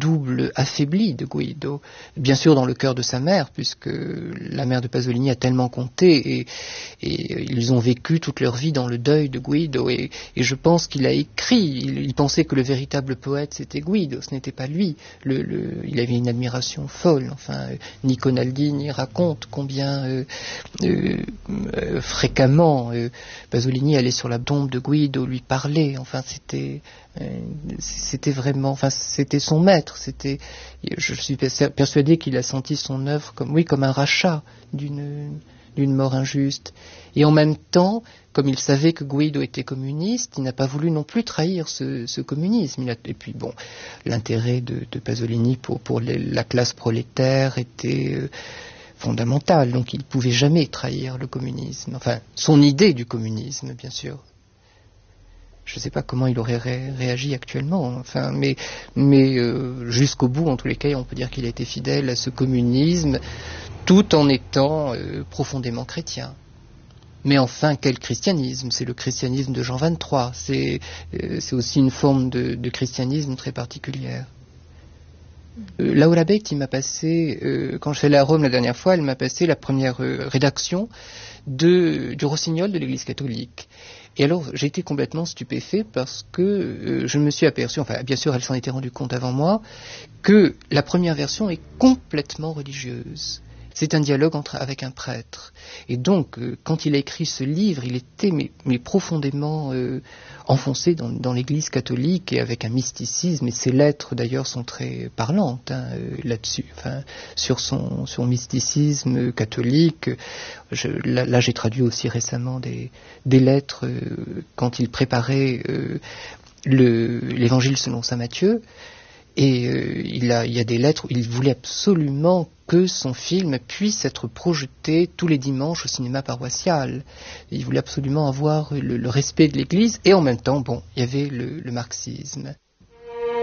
double affaibli de Guido, bien sûr dans le cœur de sa mère, puisque la mère de Pasolini a tellement compté, et ils ont vécu toute leur vie dans le deuil de Guido, et je pense qu'il a écrit, il pensait que le véritable poète c'était Guido, ce n'était pas lui, il avait une admiration folle, enfin, Nico Naldini raconte combien fréquemment Pasolini allait sur la tombe de Guido, lui parlait, enfin c'était vraiment, enfin c'était son maître, je suis persuadé qu'il a senti son œuvre comme un rachat d'une mort injuste. Et en même temps, comme il savait que Guido était communiste, il n'a pas voulu non plus trahir ce communisme. Et puis bon, l'intérêt de Pasolini pour la classe prolétaire était fondamental, donc il ne pouvait jamais trahir le communisme, enfin son idée du communisme, bien sûr. Je ne sais pas comment il aurait réagi actuellement, enfin, mais jusqu'au bout, en tous les cas, on peut dire qu'il a été fidèle à ce communisme, tout en étant profondément chrétien. Mais enfin, quel christianisme? C'est le christianisme de Jean XXIII, c'est aussi une forme de christianisme très particulière. Laura Betti m'a passé, quand je suis allé à Rome la dernière fois, elle m'a passé la première rédaction du Rossignol de l'Église catholique. Et alors, j'ai été complètement stupéfait parce que je me suis aperçu, enfin, bien sûr, elle s'en était rendue compte avant moi, que la première version est complètement religieuse. C'est un dialogue avec un prêtre. Et donc, quand il a écrit ce livre, il était mais profondément enfoncé dans l'Église catholique et avec un mysticisme. Et ses lettres, d'ailleurs, sont très parlantes là-dessus, enfin, sur son mysticisme catholique. Là, j'ai traduit aussi récemment des lettres quand il préparait l'Évangile selon saint Matthieu. Et il y a des lettres où il voulait absolument que son film puisse être projeté tous les dimanches au cinéma paroissial. Il voulait absolument avoir le respect de l'Église, et en même temps, bon, il y avait le marxisme.